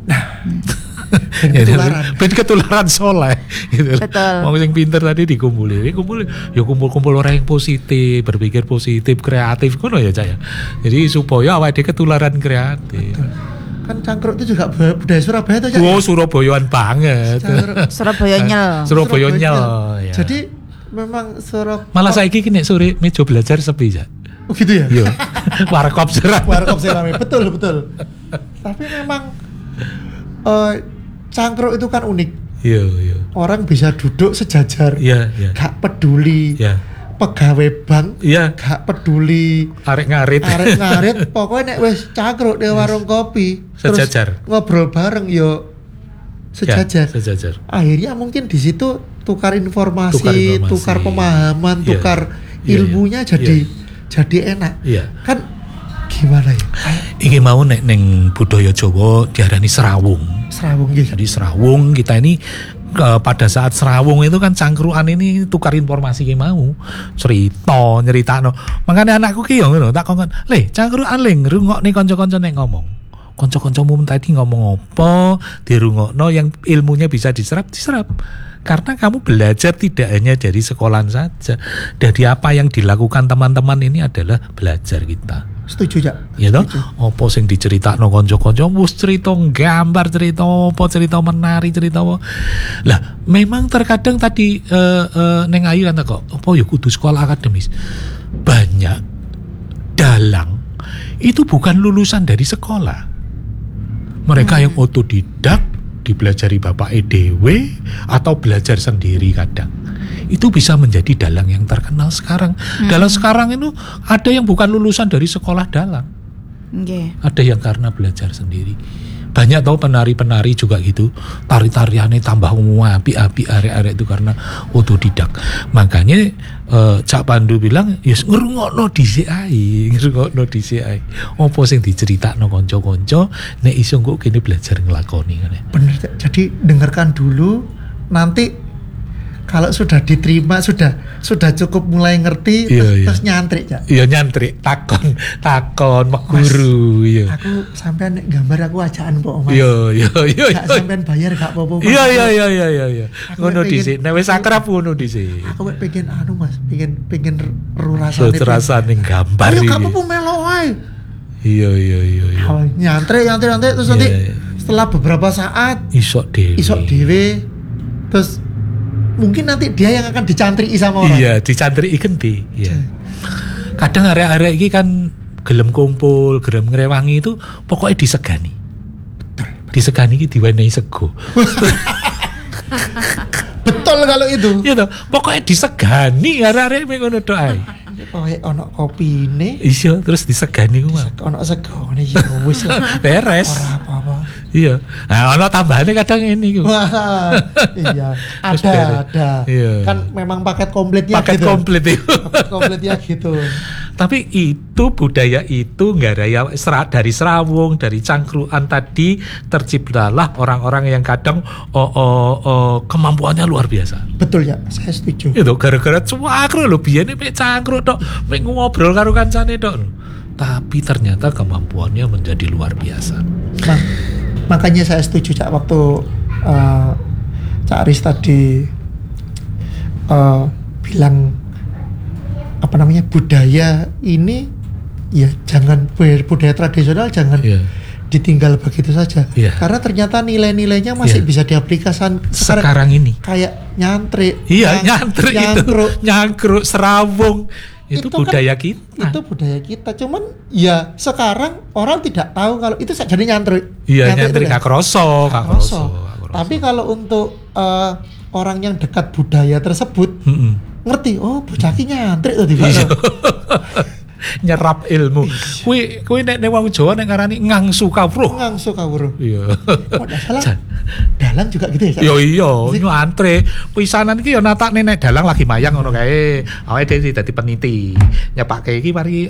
Ben ketularan soleh gitu. Betul. Wong sing pinter tadi dikumpuli ya kumpul orang yang positif, berpikir positif, kreatif ngono ya Cak ya. Jadi supaya awake dhewe ketularan kreatif. Betul. Kan cangkruk itu juga budaya Surabaya tuh Cak. Oh, Surabayaan banget. Surabaya nyel. Ya. Jadi memang malah saiki ki nek sore meja belajar sepi Cak. Oh gitu ya? Iya. Warkop rame. Betul. Tapi memang cangkruk itu kan unik. Iya. Orang bisa duduk sejajar. Iya. Gak peduli. Iya. Pegawai bank. Iya. Gak peduli. Arek ngarit. Pokoknya nek wis cangkruk di warung kopi. Sejajar. Terus ngobrol bareng yo sejajar. Ya, sejajar. Akhirnya mungkin di situ tukar informasi, tukar pemahaman, tukar ilmunya jadi enak. Iya. Kan gimana ya? Iki mau neng budaya Jawa diarani serawung. Jadi serawung kita ini pada saat serawung itu kan cangkruan ini tukar informasi ki mau nyeritakno. Makanya anakku ki yo ngono tak kongkon, "Le, cangkruan le ngrungokne kanca-kanca nek ngomong." Kanca-kancamu tadi ngomong apa, dirungokno yang ilmunya bisa diserap. Karena kamu belajar tidak hanya dari sekolahan saja. Dari apa yang dilakukan teman-teman ini adalah belajar kita. Setuju, Cak. Ya toh? Apa sing diceritakno kanca-kanca wis cerita gambar, cerita apa, cerita menari, cerita apa. Lah, memang terkadang tadi Neng Ayu kan kok, apa ya kudu sekolah akademis. Banyak dalang itu bukan lulusan dari sekolah. Mereka yang otodidak, dipelajari bapak EDW atau belajar sendiri kadang. Itu bisa menjadi dalang yang terkenal sekarang. Dalang sekarang itu ada yang bukan lulusan dari sekolah dalang. Ada yang karena belajar sendiri. Banyak tahu penari-penari juga gitu, tari-tariannya tambah api-api arek-arek itu karena otodidak. Makanya Cak Pandu bilang, "Yes, ngrungokno dhisik ae." Apa sing diceritakno kanca-kanca nek iso kok kene belajar nglakoni ngene. Bener, Cak. Jadi dengarkan dulu, nanti kalau sudah diterima, sudah cukup mulai ngerti, terus nyantri, Cak. Iya nyantri, takon guru. Iya. Aku sampean nek gambar aku ajaan Mas. Iya. Gak sampean bayar gak apa-apa. Iya. Ngono dhisik. Nek wis akrab ngono dhisik. Aku pengen Mas, pengen rasane. Rasane gambar iki. Ayo gak apa-apa melo wae. Iya. Nyantri terus nanti setelah beberapa saat isok dhewe. Terus mungkin nanti dia yang akan dicantri sama orang. Iya, dicantri genti. Iya. Kadang area-area ini kan gelem kumpul, gelem ngrewangi itu pokoknya disegani. Betul. Disegani iki diwenehi sego. Betul kalau itu. Iya toh, pokoknya disegani area-area ngono tok ae. Pokoke ono kopine. Iya, terus disegani ku mah. Ono segone ya wis beres. Ora apa-apa. Iya. Nah, ono tambahane kadang ini ku. Iya, ada. Iya. Kan memang paket kompletnya paket gitu. Paket kompletnya gitu. Tapi itu budaya itu nggak ada dari serawung, dari cangkruan tadi terciptalah orang-orang yang kadang kemampuannya luar biasa. Betul ya, saya setuju. Itu gara-gara cangkruk lho biyene mek cangkruk tok, mek ngobrol karo kancane tok. Tapi ternyata kemampuannya menjadi luar biasa. Nah, makanya saya setuju Cak waktu Cak Aris tadi bilang budaya ini ya jangan budaya tradisional jangan ditinggal begitu saja. Iya. Karena ternyata nilai-nilainya masih Iya. bisa diaplikasikan Sekarang ini. kayak nyantri. Iya, nyantri itu, nyangkruk, serawung. Itu kan- budaya kita. Itu budaya kita. Cuman ya sekarang orang tidak tahu kalau itu jadi nyantri. Iya, nyantri itu gak kroso, Gak gak kroso. kroso. Tapi kalau untuk orang yang dekat budaya tersebut ngerti, oh bocah ki nyantri tadi Pak. Iya. Nyerap ilmu. Kuwi nek wong Jawa nek ngarani ngangsu kawruh. Ngangsu kawruh. Iya. Oh, nggak salah. Dalang juga gitu ya, Cak? Yo iya, nyantri. Pisanan iki yo natakne nek dalang lagi mayang ngono kae. Awake dhewe dadi peniti. Nyepake iki mari